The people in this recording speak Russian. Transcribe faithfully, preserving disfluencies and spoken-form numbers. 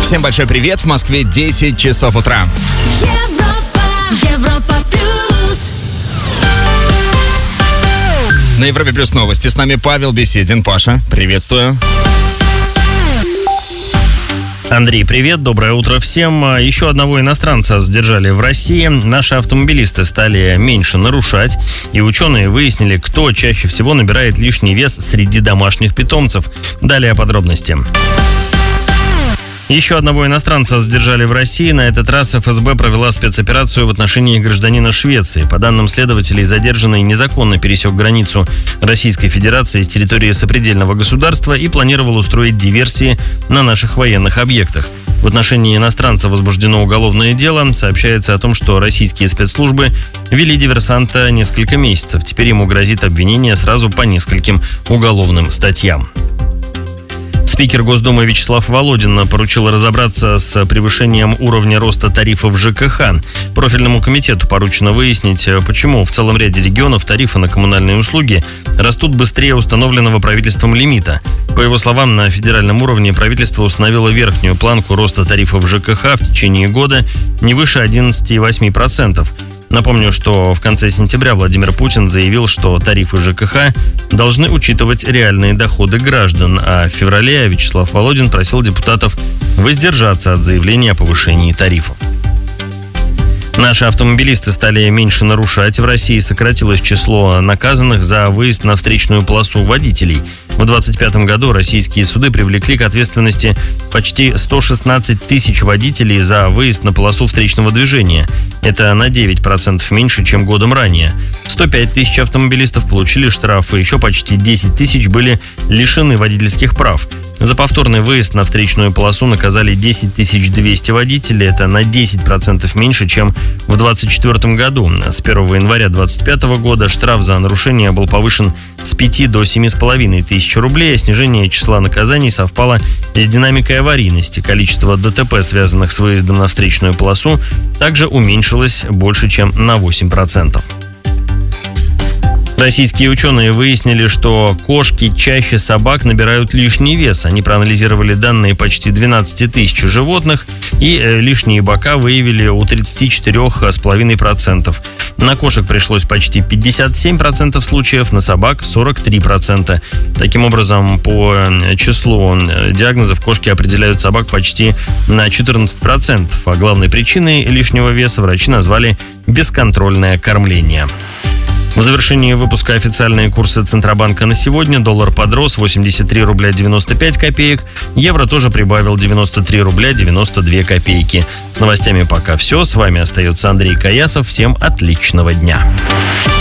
Всем большой привет. В Москве десять часов утра. Европа, Европа плюс. На Европе плюс новости. С нами Павел Беседин. Паша, приветствую. Андрей, привет, доброе утро всем. Еще одного иностранца задержали в России. Наши автомобилисты стали меньше нарушать, и ученые выяснили, кто чаще всего набирает лишний вес среди домашних питомцев. Далее подробности. Еще одного иностранца задержали в России. На этот раз эф эс бэ провела спецоперацию в отношении гражданина Швеции. По данным следователей, задержанный незаконно пересек границу Российской Федерации с территории сопредельного государства и планировал устроить диверсии на наших военных объектах. В отношении иностранца возбуждено уголовное дело. Сообщается о том, что российские спецслужбы вели диверсанта несколько месяцев. Теперь ему грозит обвинение сразу по нескольким уголовным статьям. Спикер Госдумы Вячеслав Володин поручил разобраться с превышением уровня роста тарифов жэ ка ха. Профильному комитету поручено выяснить, почему в целом ряде регионов тарифы на коммунальные услуги растут быстрее установленного правительством лимита. По его словам, на федеральном уровне правительство установило верхнюю планку роста тарифов жэ ка ха в течение года не выше одиннадцать целых восемь десятых процента. Напомню, что в конце сентября Владимир Путин заявил, что тарифы жэ ка ха должны учитывать реальные доходы граждан, а в феврале Вячеслав Володин просил депутатов воздержаться от заявления о повышении тарифов. Наши автомобилисты стали меньше нарушать. В России сократилось число наказанных за выезд на встречную полосу водителей. В двадцать пятом году российские суды привлекли к ответственности почти сто шестнадцать тысяч водителей за выезд на полосу встречного движения. Это на девять процентов меньше, чем годом ранее. сто пять тысяч автомобилистов получили штрафы, еще почти десять тысяч были лишены водительских прав. За повторный выезд на встречную полосу наказали десять тысяч двести водителей. Это на десять процентов меньше, чем в двадцать четвёртом году. С первого января двадцать пятого года штраф за нарушение был повышен с пяти до семи с половиной тысяч рублей, а снижение числа наказаний совпало с динамикой аварийности. Количество дэ тэ пэ, связанных с выездом на встречную полосу, также уменьшилось больше, чем на восемь процентов. Российские ученые выяснили, что кошки чаще собак набирают лишний вес. Они проанализировали данные почти двенадцати тысяч животных, и лишние бока выявили у тридцати четырёх целых пяти десятых процента. На кошек пришлось почти пятьдесят семь процентов случаев, на собак сорок три процента. Таким образом, по числу диагнозов кошки определяют собак почти на четырнадцать процентов. А главной причиной лишнего веса врачи назвали бесконтрольное кормление. В завершении выпуска официальные курсы Центробанка на сегодня. Доллар подрос восемьдесят три рубля девяносто пять копеек. Евро тоже прибавил девяносто три рубля девяносто две копейки. С новостями пока все. С вами остается Андрей Каясов. Всем отличного дня.